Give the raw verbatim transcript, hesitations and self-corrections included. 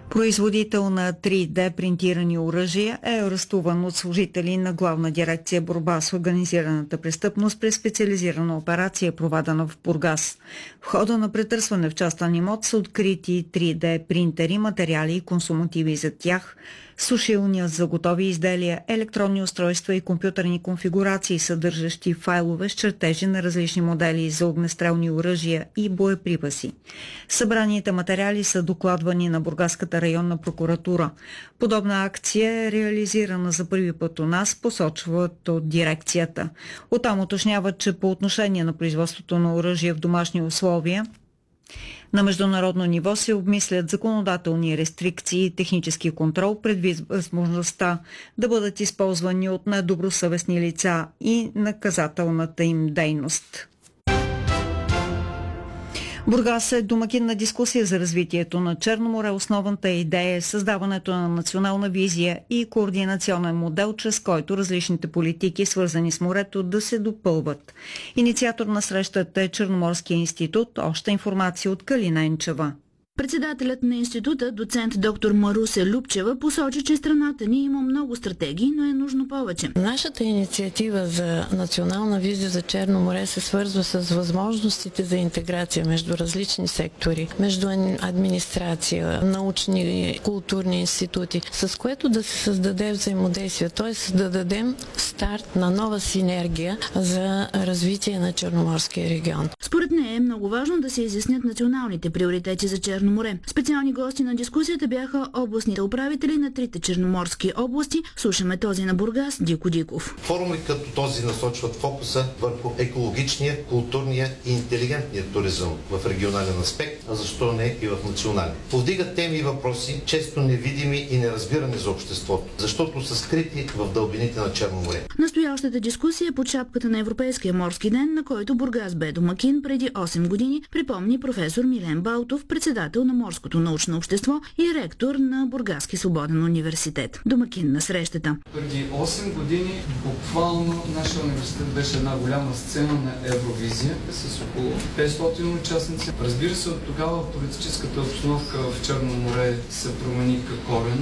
Производител на три Д принтирани оръжия е арестуван от служители на Главна дирекция борба с организираната престъпност при специализирана операция, проведена в Бургас. В хода на претърсване в частен имот са открити три Д принтери, материали и консумативи за тях, сушилния за готови изделия, електронни устройства и компютърни конфигурации, съдържащи файлове с чертежи на различни модели за огнестрелни оръжия и боеприпаси. Събраните материали са докладвани на Бургаската районна прокуратура. Подобна акция е реализирана за първи път у нас, посочват от дирекцията. Оттам уточняват, че по отношение на производството на оръжие в домашни условия на международно ниво се обмислят законодателни рестрикции и технически контрол, предвид възможността да бъдат използвани от недобросъвестни лица и наказателната им дейност. Бургас е домакин на дискусия за развитието на Черно море. Основната идея е създаването на национална визия и координационен модел, чрез който различните политики, свързани с морето, да се допълват. Инициатор на срещата е Черноморския институт. Още информация от Калина Енчева. Председателят на института, доцент доктор Маруся Любчева, посочи, че страната ни има много стратегии, но е нужно повече. Нашата инициатива за национална визия за Черно море се свързва с възможностите за интеграция между различни сектори, между администрация, научни, културни институти, с което да се създаде взаимодействие, т.е. да дадем старт на нова синергия за развитие на Черноморския регион. Според нея е много важно да се изяснят националните приоритети за Черно море. Специални гости на дискусията бяха областните управители на трите черноморски области. Слушаме този на Бургас, Дико Диков. Форуми като този насочват фокуса върху екологичния, културния и интелигентния туризъм в регионален аспект, а защо не и в национален. Повдигат теми и въпроси, често невидими и неразбирани за обществото, защото са скрити в дълбините на Черно море. Настоящата дискусия е под шапката на Европейския морски ден, на който Бургас бе домакин преди осем години, припомни професор Милен Балтов, председател на Морското научно общество и ректор на Бургаски свободен университет. Домакин на срещата. Преди осем години буквално нашия университет беше една голяма сцена на Евровизия с около петстотин участници. Разбира се, от тогава политическата обстановка в Черно море се промени коренно.